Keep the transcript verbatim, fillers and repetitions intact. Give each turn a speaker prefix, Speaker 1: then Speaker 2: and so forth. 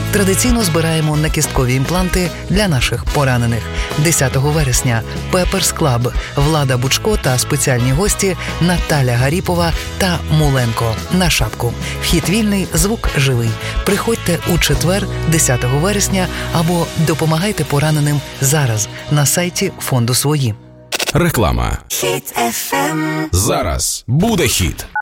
Speaker 1: Традиційно збираємо накісткові імпланти для наших поранених. десятого вересня Пеперс Клаб, Влада Бучко та спеціальні гості Наталя Гаріпова та Муленко на шапку. Вхід вільний, звук живий. Приходьте у четвер, десятого вересня, або допомагайте пораненим зараз на сайті фонду «Свої».
Speaker 2: Реклама. Хіт еф ем. Зараз буде хіт.